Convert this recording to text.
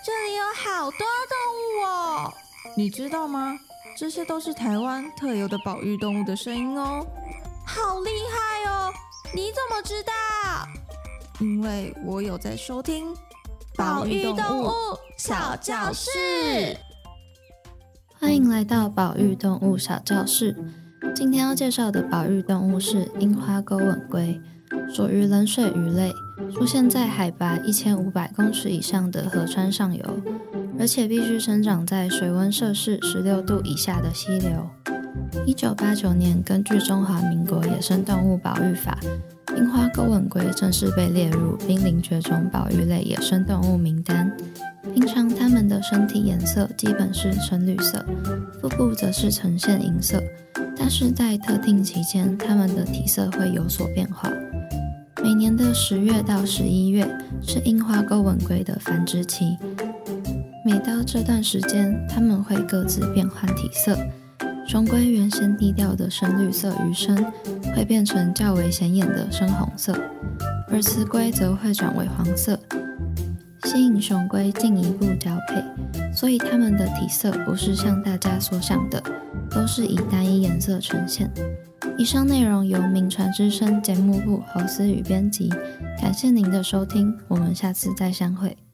这里有好多动物哦！你知道吗？这些都是台湾特有的保育动物的声音哦。好厉害哦！你怎么知道？因为我有在收听保育动物小教室。 欢迎来到保育动物小教室。今天要介绍的保育动物是樱花钩吻龟，属于冷水鱼类，出现在海拔1500公尺以上的河川上游，而且必须生长在水温摄氏16度以下的溪流。1989年，根据《中华民国野生动物保育法》，樱花钩吻龟正式被列入濒临绝种保育类野生动物名单。平常它们的身体颜色基本是深绿色，腹部则是呈现银色，但是在特定期间，它们的体色会有所变化。每年的10月到11月是樱花钩吻龟的繁殖期，每到这段时间，它们会各自变换体色。雄龟原先低调的深绿色鱼身会变成较为显眼的深红色，而雌龟则会转为黄色，吸引雄龟进一步交配，所以它们的体色不是像大家所想的都是以单一颜色呈现。以上内容由名传之声节目部侯思雨编辑，感谢您的收听，我们下次再相会。